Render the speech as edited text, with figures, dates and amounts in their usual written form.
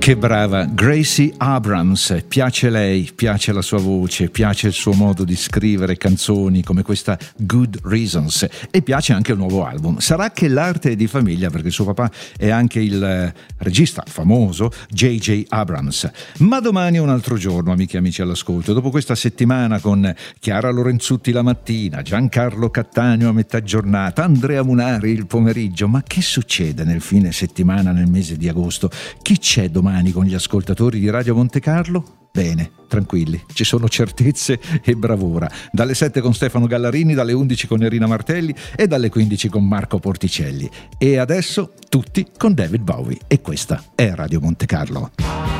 Che brava Gracie Abrams, piace lei, piace la sua voce, piace il suo modo di scrivere canzoni come questa Good Reasons, e piace anche il nuovo album. Sarà che l'arte è di famiglia, perché suo papà è anche il regista famoso J.J. Abrams. Ma domani è un altro giorno, amiche e amici all'ascolto. Dopo questa settimana con Chiara Lorenzutti la mattina, Giancarlo Cattaneo a metà giornata, Andrea Munari il pomeriggio, ma che succede nel fine settimana, nel mese di agosto? Chi c'è domani con gli ascoltatori di Radio Monte Carlo? Bene, tranquilli, ci sono certezze e bravura. Dalle 7 con Stefano Gallarini, dalle 11 con Nerina Martelli e dalle 15 con Marco Porticelli. E adesso tutti con David Bowie, e questa è Radio Monte Carlo.